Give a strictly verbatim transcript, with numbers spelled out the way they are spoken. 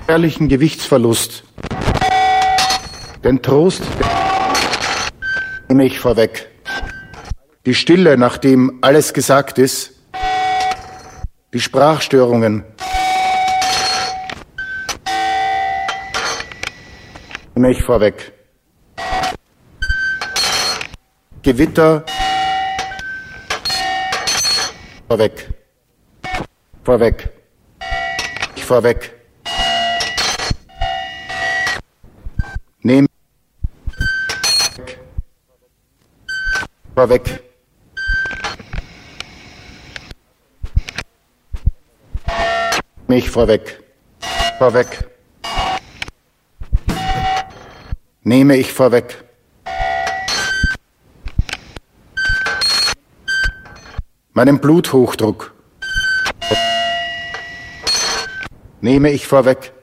Ehrlichen Gewichtsverlust. Den Trost nehme ich vorweg. Die Stille, nachdem alles gesagt ist. Die Sprachstörungen nehme ich vorweg. Gewitter vorweg. Vorweg. Ich vorweg. Nehme vorweg. Mich vorweg. Vorweg. Nehme ich vorweg. Meinen Bluthochdruck nehme ich vorweg.